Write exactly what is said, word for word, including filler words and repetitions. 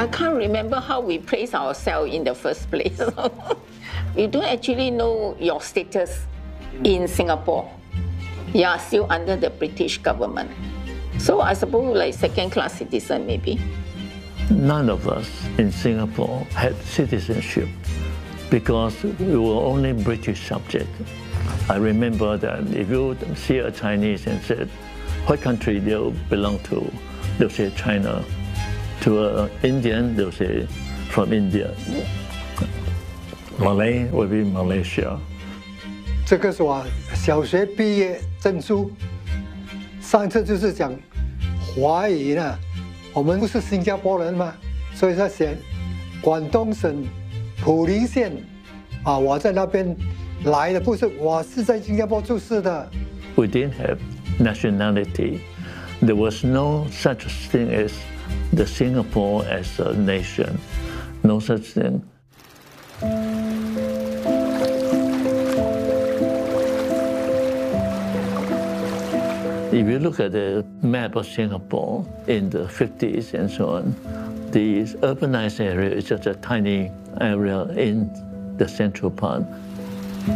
I can't remember how we place ourselves in the first place. We don't actually know your status in Singapore. You are still under the British government. So I suppose like second-class citizen maybe. None of us in Singapore had citizenship because we were only British subjects. I remember that if you see a Chinese and said, what country they'll belong to, they'll say China. To an Indian, they'll say from India. Malay will be Malaysia. 这个是我小学毕业证书。上次就是讲华语呢，我们不是新加坡人吗？所以说写广东省普宁县啊，我在那边来的，不是我是在新加坡出世的。 We didn't have nationality. There was no such thing as the Singapore as a nation. No such thing. If you look at the map of Singapore in the fifties and so on, the urbanized area is just a tiny area in the central part.